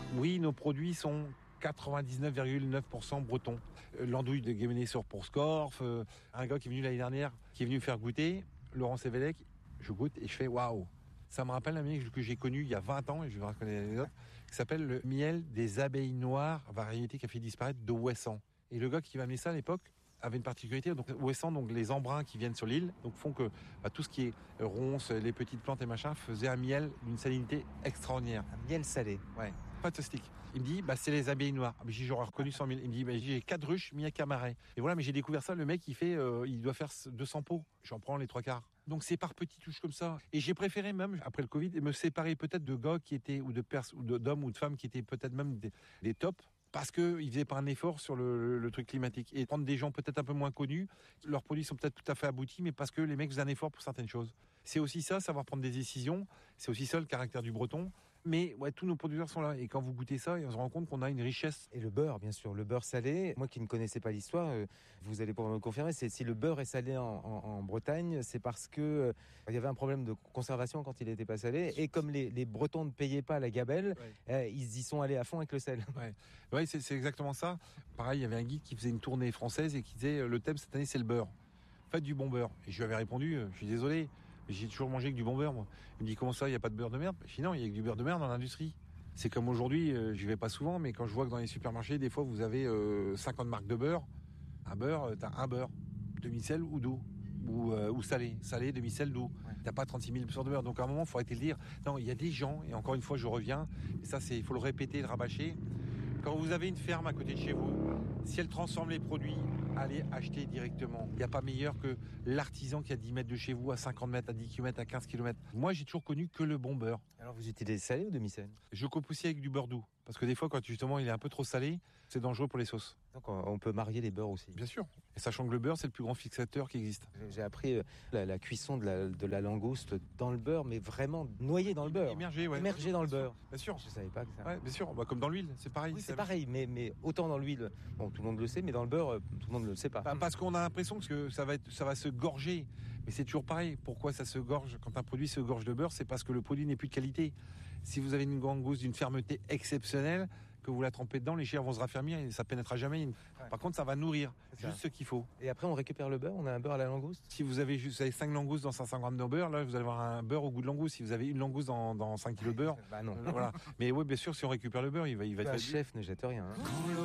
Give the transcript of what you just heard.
Oui, nos produits sont 99,9% bretons. L'andouille de Guémené-sur Scorff, un gars qui est venu l'année dernière, qui est venu faire goûter, Laurent Sévélec, je goûte et je fais waouh. Ça me rappelle un miel que j'ai connu il y a 20 ans, et je vais reconnaître les autres, qui s'appelle le miel des abeilles noires, variété qui a fait disparaître de Ouessant. Et le gars qui m'a amené ça à l'époque avait une particularité. Donc Ouessant, donc les embruns qui viennent sur l'île, donc font que tout ce qui est ronces, les petites plantes et machin, faisait un miel d'une salinité extraordinaire. Un miel salé. Ouais, fantastique. Il me dit, c'est les abeilles noires. J'aurais reconnu 100 000. Il me dit, j'ai 4 ruches mis à Camaret. Et voilà, mais j'ai découvert ça. Le mec, il doit faire 200 pots. J'en prends les 3/4. Donc c'est par petites touches comme ça. Et j'ai préféré même, après le Covid, me séparer peut-être de gars qui étaient, ou d'hommes ou de femmes qui étaient peut-être même des tops. Parce qu'ils faisaient pas un effort sur le truc climatique. Et prendre des gens peut-être un peu moins connus, leurs produits sont peut-être tout à fait aboutis, mais parce que les mecs faisaient un effort pour certaines choses. C'est aussi ça, savoir prendre des décisions. C'est aussi ça le caractère du breton. Mais ouais, tous nos producteurs sont là. Et quand vous goûtez ça, on se rend compte qu'on a une richesse. Et le beurre, bien sûr, le beurre salé. Moi qui ne connaissais pas l'histoire, vous allez pouvoir me confirmer, si le beurre est salé en Bretagne, c'est parce que il y avait un problème de conservation quand il n'était pas salé. Et comme les Bretons ne payaient pas la gabelle, ils y sont allés à fond avec le sel. Ouais, c'est exactement ça. Pareil, il y avait un guide qui faisait une tournée française et qui disait le thème cette année c'est le beurre. Faites du bon beurre. Et je lui avais répondu, je suis désolé, mais j'ai toujours mangé que du bon beurre, moi. Il me dit comment ça, il n'y a pas de beurre de merde? Je dis non, il y a que du beurre de merde dans l'industrie. C'est comme aujourd'hui, j'y vais pas souvent, mais quand je vois que dans les supermarchés, des fois, vous avez 50 marques de beurre. Un beurre, t'as un beurre, demi-sel ou doux. Ou salé, demi-sel, doux. T'as pas 36 000 sortes de beurre. Donc à un moment, il faut arrêter de dire. Non, il y a des gens, et encore une fois, je reviens, et ça, il faut le répéter, le rabâcher. Quand vous avez une ferme à côté de chez vous, si elle transforme les produits, allez acheter directement. Il n'y a pas meilleur que l'artisan qui est à 10 mètres de chez vous, à 50 mètres, à 10 km, à 15 km. Moi, j'ai toujours connu que le bon beurre. Alors, vous utilisez salé ou demi-sel? Je coupe aussi avec du beurre doux. Parce que des fois, quand justement il est un peu trop salé, c'est dangereux pour les sauces. Donc on peut marier les beurres aussi. Bien sûr. Et sachant que le beurre, c'est le plus grand fixateur qui existe. J'ai appris la cuisson de la langouste dans le beurre, mais vraiment noyé dans le beurre. Immergé, ouais. Immergé dans le beurre. Bien sûr. Je savais pas que ça. Ouais, bien sûr. Comme dans l'huile, c'est pareil. Oui, c'est pareil, mais autant dans l'huile, bon, tout le monde le sait, mais dans le beurre, tout le monde ne le sait pas. Parce qu'on a l'impression que ça va se gorger. Mais c'est toujours pareil. Pourquoi ça se gorge? Quand un produit se gorge de beurre, c'est parce que le produit n'est plus de qualité. Si vous avez une langouste d'une fermeté exceptionnelle, que vous la trempez dedans, les chairs vont se raffermir et ça pénétrera jamais. Par contre, ça va nourrir, juste ce qu'il faut. Et après, on récupère le beurre, on a un beurre à la langouste. Si vous avez 5 langoustes dans 500 grammes de beurre, là, vous allez avoir un beurre au goût de langouste. Si vous avez une langouste dans 5 kilos de beurre, non. Voilà. Mais oui, bien sûr, si on récupère le beurre, il va Un chef ne jette rien.